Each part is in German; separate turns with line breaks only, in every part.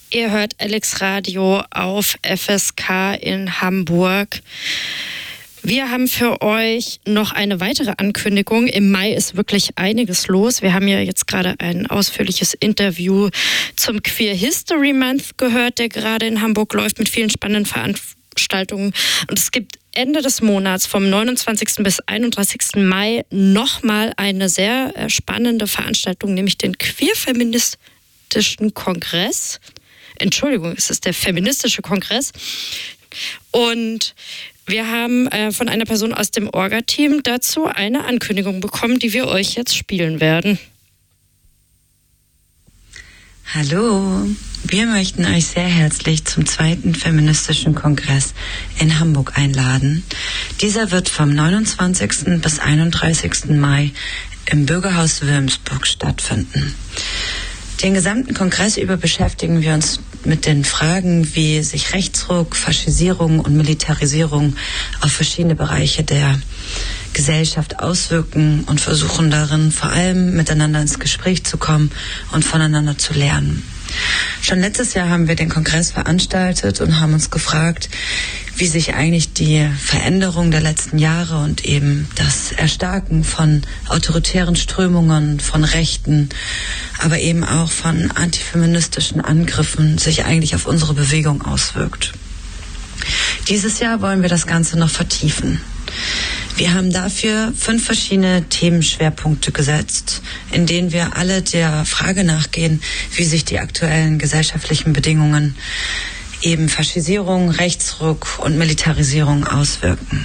Ihr hört Alex Radio auf FSK in Hamburg. Wir haben für euch noch eine weitere Ankündigung. Im Mai ist wirklich einiges los. Wir haben ja jetzt gerade ein ausführliches Interview zum Queer History Month gehört, der gerade in Hamburg läuft mit vielen spannenden Veranstaltungen. Und es gibt Ende des Monats vom 29. bis 31. Mai nochmal eine sehr spannende Veranstaltung, nämlich den Queer-Feministischen Kongress. Entschuldigung, es ist der Feministische Kongress. Und wir haben von einer Person aus dem Orga-Team dazu eine Ankündigung bekommen, die wir euch jetzt spielen werden.
Hallo, wir möchten euch sehr herzlich zum 2. Feministischen Kongress in Hamburg einladen. Dieser wird vom 29. bis 31. Mai im Bürgerhaus Wilmsburg stattfinden. Den gesamten Kongress über beschäftigen wir uns mit den Fragen, wie sich Rechtsruck, Faschisierung und Militarisierung auf verschiedene Bereiche der Gesellschaft auswirken und versuchen darin vor allem miteinander ins Gespräch zu kommen und voneinander zu lernen. Schon letztes Jahr haben wir den Kongress veranstaltet und haben uns gefragt, wie sich eigentlich die Veränderung der letzten Jahre und eben das Erstarken von autoritären Strömungen, von Rechten, aber eben auch von antifeministischen Angriffen sich eigentlich auf unsere Bewegung auswirkt. Dieses Jahr wollen wir das Ganze noch vertiefen. Wir haben dafür 5 verschiedene Themenschwerpunkte gesetzt, in denen wir alle der Frage nachgehen, wie sich die aktuellen gesellschaftlichen Bedingungen, eben Faschisierung, Rechtsruck und Militarisierung auswirken.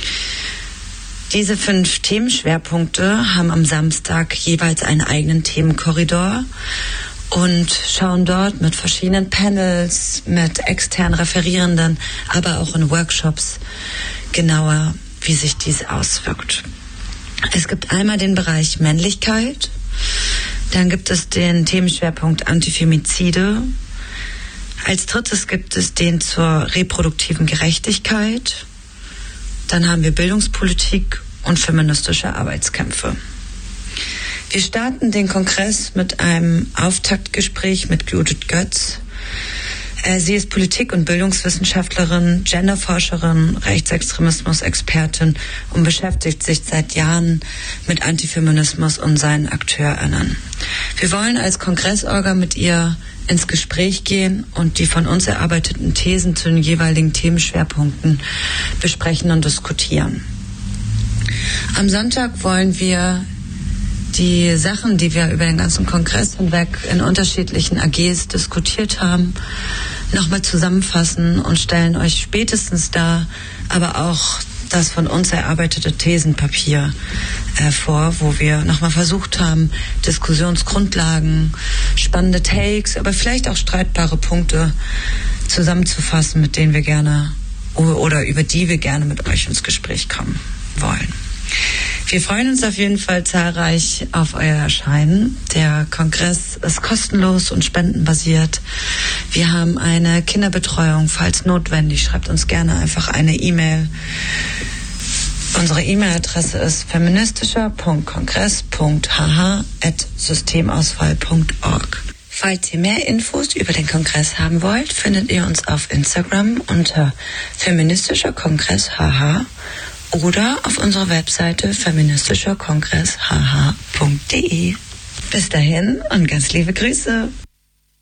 Diese 5 Themenschwerpunkte haben am Samstag jeweils einen eigenen Themenkorridor und schauen dort mit verschiedenen Panels, mit externen Referierenden, aber auch in Workshops genauer, wie sich dies auswirkt. Es gibt einmal den Bereich Männlichkeit, dann gibt es den Themenschwerpunkt Antifemizide, als drittes gibt es den zur reproduktiven Gerechtigkeit, dann haben wir Bildungspolitik und feministische Arbeitskämpfe. Wir starten den Kongress mit einem Auftaktgespräch mit Judith Götz. Sie ist Politik- und Bildungswissenschaftlerin, Genderforscherin, Rechtsextremismus-Expertin und beschäftigt sich seit Jahren mit Antifeminismus und seinen AkteurInnen. Wir wollen als Kongressorga mit ihr ins Gespräch gehen und die von uns erarbeiteten Thesen zu den jeweiligen Themenschwerpunkten besprechen und diskutieren. Am Sonntag wollen wir die Sachen, die wir über den ganzen Kongress hinweg in unterschiedlichen AGs diskutiert haben, nochmal zusammenfassen und stellen euch spätestens da aber auch das von uns erarbeitete Thesenpapier vor, wo wir nochmal versucht haben, Diskussionsgrundlagen, spannende Takes, aber vielleicht auch streitbare Punkte zusammenzufassen, mit denen wir gerne oder über die wir gerne mit euch ins Gespräch kommen wollen. Wir freuen uns auf jeden Fall zahlreich auf euer Erscheinen. Der Kongress ist kostenlos und spendenbasiert. Wir haben eine Kinderbetreuung, falls notwendig. Schreibt uns gerne einfach eine E-Mail. Unsere E-Mail-Adresse ist feministischer.kongress.hh@systemauswahl.org. Falls ihr mehr Infos über den Kongress haben wollt, findet ihr uns auf Instagram unter feministischer Kongress HH oder auf unserer Webseite feministischerkongress.hh.de. Bis dahin und ganz liebe Grüße.